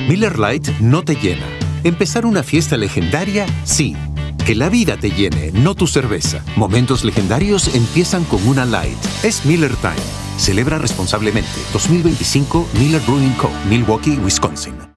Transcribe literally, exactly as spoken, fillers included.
Miller Lite no te llena. Empezar una fiesta legendaria, sí. Que la vida te llene, no tu cerveza. Momentos legendarios empiezan con una Light. Es Miller Time. Celebra responsablemente. dos mil veinticinco Miller Brewing Co., Milwaukee, Wisconsin.